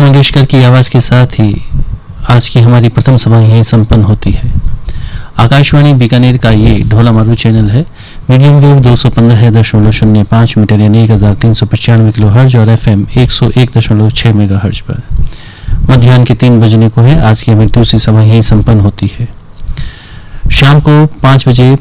मंगेशकर की आवाज के साथ ही आज की हमारी प्रथम सभा यहीं संपन्न होती है। आकाशवाणी बीकानेर का ये ढोला मारू चैनल है। मीडियम वेव 215.05 मीटर यानी 1395 किलो हर्ज और FM 101.6 मेगा हर्ज पर मध्याह्न के 3 बजने को है। आज की हमारी दूसरी सभा यहीं संपन्न होती है। शाम को 5 बजे